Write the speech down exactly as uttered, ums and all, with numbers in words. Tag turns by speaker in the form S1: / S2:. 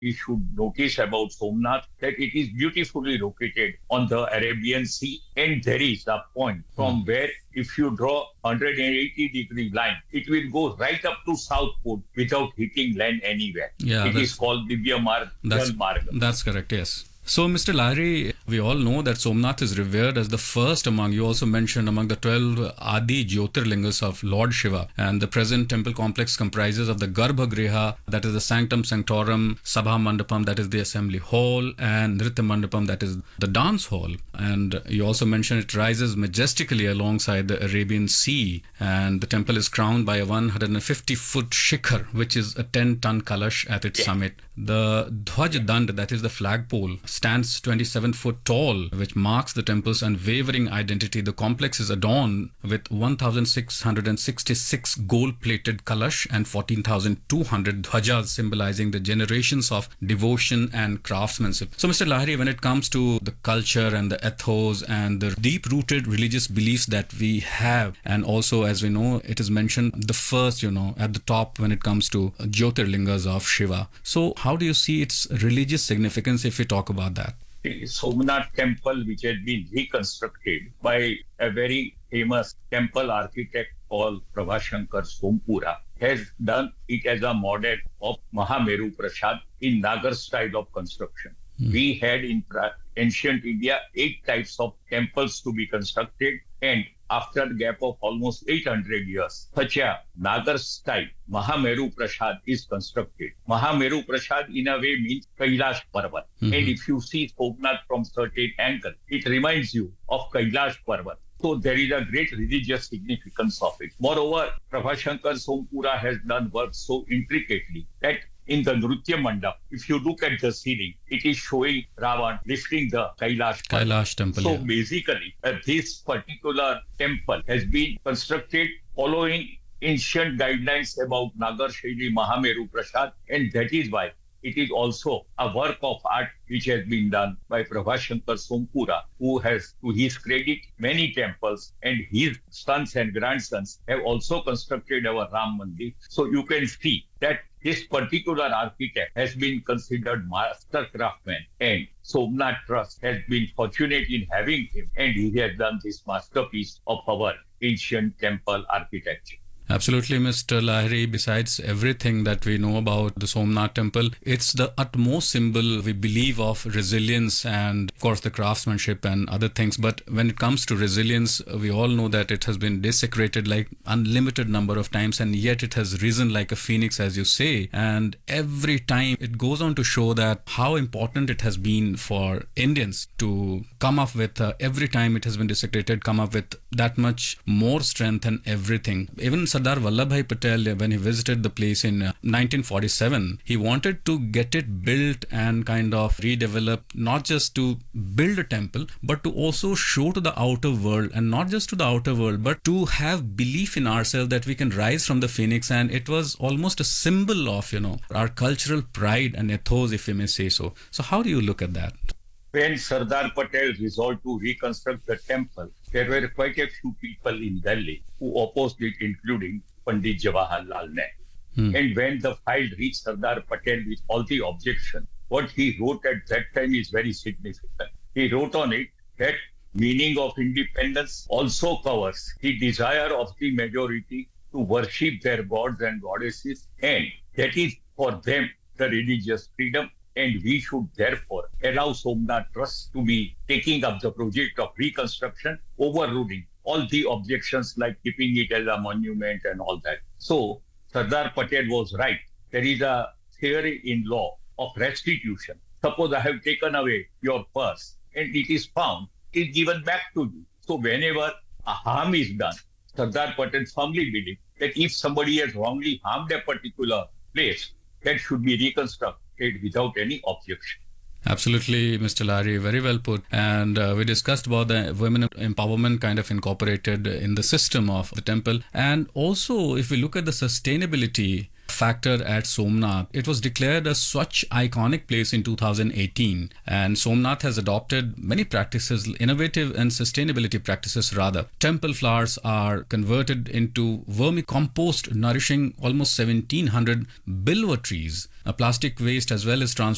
S1: we should notice about Somnath that it is beautifully located on the Arabian Sea, and there is a point from where if you draw one hundred eighty degree line, it will go right up to South Pole without hitting land anywhere.
S2: Yeah,
S1: it
S2: that's-
S1: is called Divya Marg,
S2: That's,
S1: Jal Marg.
S2: that's correct, yes. So, Mister Lahiri, we all know that Somnath is revered as the first among, you also mentioned, among the twelve Adi Jyotirlingas of Lord Shiva. And the present temple complex comprises of the Garbhagriha, that is the Sanctum Sanctorum, Sabha Mandapam, that is the assembly hall, and Nritya Mandapam, that is the dance hall. And you also mentioned it rises majestically alongside the Arabian Sea. And the temple is crowned by a one hundred fifty foot shikhar, which is a ten ton kalash at its summit. The Dhwaj Dand, that is the flagpole, stands twenty-seven foot tall, which marks the temple's unwavering identity. The complex is adorned with one thousand six hundred sixty-six gold-plated kalash and fourteen thousand two hundred dhwajas, symbolizing the generations of devotion and craftsmanship. So, Mister Lahiri, when it comes to the culture and the ethos and the deep-rooted religious beliefs that we have, and also, as we know, it is mentioned the first, you know, at the top when it comes to Jyotirlingas of Shiva. So, how do you see its religious significance if we talk about that?
S1: The Somnath temple, which has been reconstructed by a very famous temple architect called Prabhashankar Sompura, has done it as a model of Mahameru Prasad in Nagar style of construction. Mm. We had in pra- ancient India eight types of temples to be constructed, and after a gap of almost eight hundred years, such a Nagar style Mahameru Prasad is constructed. Mahameru Prasad in a way means Kailash Parvat. Mm-hmm. And if you see Somnath from certain angle, it reminds you of Kailash Parvat. So there is a great religious significance of it. Moreover, Prabhashankar Sompura has done work so intricately that in the Nritya Mandap, if you look at the ceiling, it is showing Ravan lifting the Kailash.
S2: Kailash temple.
S1: So
S2: yeah.
S1: basically, uh, this particular temple has been constructed following ancient guidelines about Nagar Shaili Mahameru Prasad, and that is why it is also a work of art which has been done by Prabhashankar Sompura, who has, to his credit, many temples, and his sons and grandsons have also constructed our Ram Mandir. So you can see that this particular architect has been considered master craftsman, and Somnath Trust has been fortunate in having him, and he has done this masterpiece of our ancient temple architecture.
S2: Absolutely, Mister Lahiri. Besides everything that we know about the Somnath temple, it's the utmost symbol, we believe, of resilience and, of course, the craftsmanship and other things. But when it comes to resilience, we all know that it has been desecrated like unlimited number of times, and yet it has risen like a phoenix, as you say. And every time it goes on to show that how important it has been for Indians to come up with, uh, every time it has been desecrated, come up with that much more strength and everything. Even Sardar Vallabhbhai Patel, when he visited the place in uh, nineteen forty-seven, he wanted to get it built and kind of redevelop, not just to build a temple, but to also show to the outer world, and not just to the outer world, but to have belief in ourselves that we can rise from the phoenix. And it was almost a symbol of, you know, our cultural pride and ethos, if we may say so. So how do you look at that?
S1: When Sardar Patel resolved to reconstruct the temple, there were quite a few people in Delhi who opposed it, including Pandit Jawaharlal Nehru. Hmm. And when the file reached Sardar Patel with all the objections, what he wrote at that time is very significant. He wrote on it that meaning of independence also covers the desire of the majority to worship their gods and goddesses, and that is for them the religious freedom. And we should therefore allow Somnath Trust to be taking up the project of reconstruction, overruling all the objections like keeping it as a monument and all that. So Sardar Patel was right. There is a theory in law of restitution. Suppose I have taken away your purse and it is found, it is given back to you. So whenever a harm is done, Sardar Patel firmly believes that if somebody has wrongly harmed a particular place, that should be reconstructed without any objection.
S2: Absolutely, Mister Lahiri, very well put. And uh, we discussed about the women empowerment kind of incorporated in the system of the temple. And also, if we look at the sustainability factor at Somnath, it was declared a Swachh iconic place in two thousand eighteen, and Somnath has adopted many practices, innovative and sustainability practices rather. Temple flowers are converted into vermicompost, nourishing almost seventeen hundred bilwa trees. A plastic waste as well is transformed